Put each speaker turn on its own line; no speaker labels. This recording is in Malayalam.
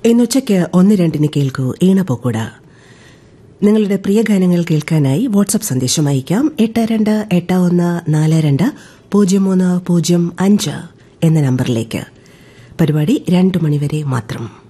ഇന്നുച്ചയ്ക്ക് 1:02 കേൾക്കൂ ഈണപ്പോക്കൂട. നിങ്ങളുടെ പ്രിയ ഗാനങ്ങൾ കേൾക്കാനായി വാട്സ്ആപ്പ് സന്ദേശം അയക്കാം. 8281420305 എന്ന നമ്പറിലേക്ക്. പരിപാടി 2 മണിവരെ മാത്രം.